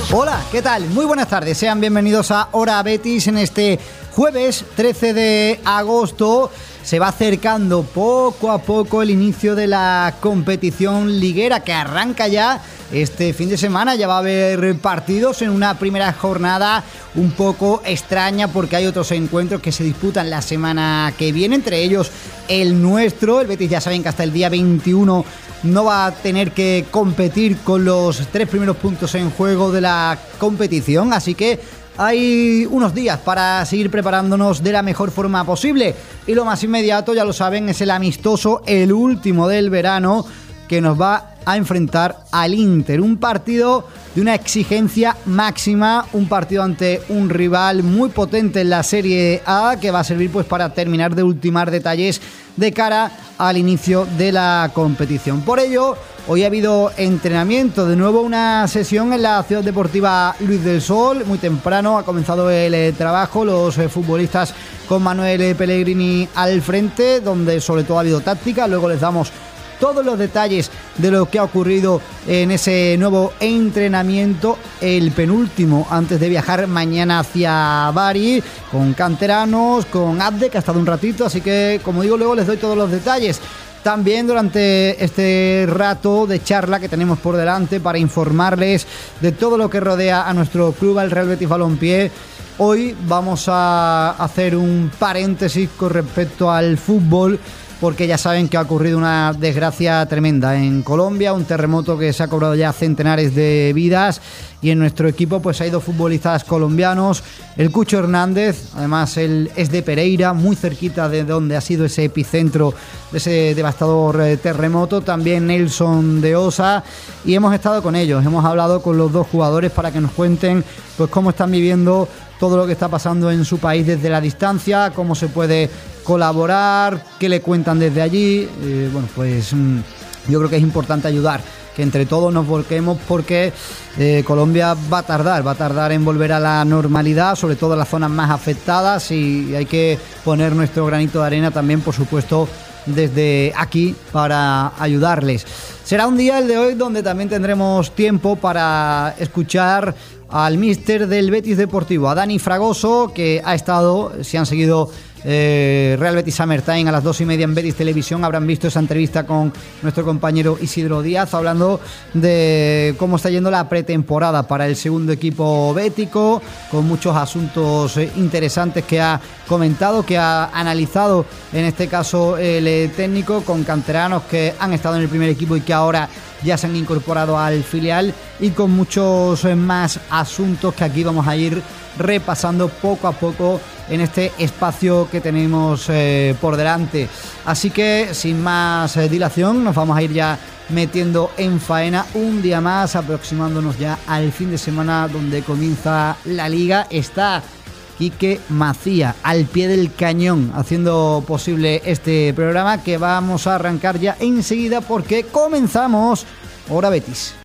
Hola, ¿qué tal? Muy buenas tardes, sean bienvenidos a Hora Betis en este jueves 13 de agosto. Se va acercando poco a poco el inicio de la competición liguera que arranca ya este fin de semana. Ya va a haber partidos en una primera jornada un poco extraña porque hay otros encuentros que se disputan la semana que viene, entre ellos el nuestro. El Betis ya saben que hasta el día 21 no va a tener que competir con los 3 primeros puntos en juego de la competición, así que hay unos días para seguir preparándonos de la mejor forma posible. Y lo más inmediato, ya lo saben, es el amistoso, el último del verano, que nos va a enfrentar al Inter. Un partido de una exigencia máxima, un partido ante un rival muy potente en la Serie A, que va a servir pues para terminar de ultimar detalles de cara al inicio de la competición. Por ello, hoy ha habido entrenamiento, de nuevo una sesión en la Ciudad Deportiva Luis del Sol. Muy temprano ha comenzado el trabajo, los futbolistas con Manuel Pellegrini al frente, donde sobre todo ha habido táctica. Luego les damos todos los detalles de lo que ha ocurrido en ese nuevo entrenamiento, el penúltimo antes de viajar mañana hacia Bari, con canteranos, con Abde, que ha estado un ratito, así que, como digo, luego les doy todos los detalles. También durante este rato de charla que tenemos por delante para informarles de todo lo que rodea a nuestro club, al Real Betis Balompié, hoy vamos a hacer un paréntesis con respecto al fútbol, porque ya saben que ha ocurrido una desgracia tremenda en Colombia, un terremoto que se ha cobrado ya centenares de vidas, y en nuestro equipo pues hay 2 futbolistas colombianos. El Cucho Hernández, además él es de Pereira, muy cerquita de donde ha sido ese epicentro de ese devastador terremoto. También Nelson de Osa, y hemos estado con ellos, hemos hablado con los 2 jugadores para que nos cuenten pues cómo están viviendo todo lo que está pasando en su país desde la distancia, cómo se puede colaborar, qué le cuentan desde allí. Bueno, pues yo creo que es importante ayudar, que entre todos nos volquemos, porque Colombia va a tardar en volver a la normalidad, sobre todo en las zonas más afectadas, y hay que poner nuestro granito de arena también, por supuesto, desde aquí para ayudarles. Será un día, el de hoy, donde también tendremos tiempo para escuchar al míster del Betis Deportivo, a Dani Fragoso, que ha estado, si han seguido Real Betis Summertime a las 2:30 en Betis Televisión, habrán visto esa entrevista con nuestro compañero Isidro Díaz, hablando de cómo está yendo la pretemporada para el segundo equipo bético, con muchos asuntos interesantes que ha comentado, que ha analizado en este caso el técnico, con canteranos que han estado en el primer equipo y que ahora ya se han incorporado al filial, y con muchos más asuntos que aquí vamos a ir repasando poco a poco en este espacio que tenemos por delante. Así que, sin más dilación, nos vamos a ir ya metiendo en faena un día más, aproximándonos ya al fin de semana donde comienza la Liga. Está Quique Macía al pie del cañón haciendo posible este programa, que vamos a arrancar ya enseguida porque comenzamos Hora Betis.